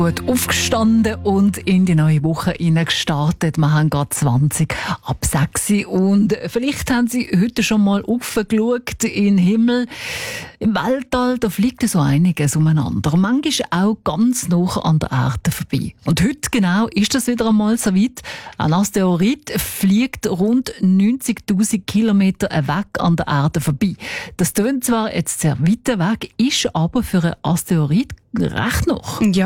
Gut aufgestanden und in die neue Woche gestartet. Wir haben gerade 20 ab 6 und vielleicht haben Sie heute schon mal aufgeschaut in den Himmel. Im Weltall, da fliegt so einiges umeinander. Manchmal auch ganz nah an der Erde vorbei. Und heute genau ist das wieder einmal so weit. Ein Asteroid fliegt rund 90.000 Kilometer weg an der Erde vorbei. Das tönt zwar jetzt sehr weit weg, ist aber für einen Asteroid recht noch. Ja,